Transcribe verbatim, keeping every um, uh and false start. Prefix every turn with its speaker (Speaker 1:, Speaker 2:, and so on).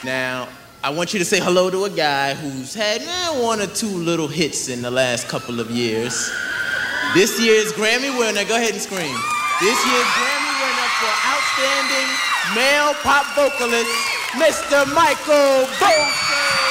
Speaker 1: Now, I want you to say hello to a guy who's had eh, one or two little hits in the last couple of years. This year's Grammy winner, go ahead and scream. This year's Grammy winner for Outstanding Male Pop Vocalist, Mister Michael Bolton.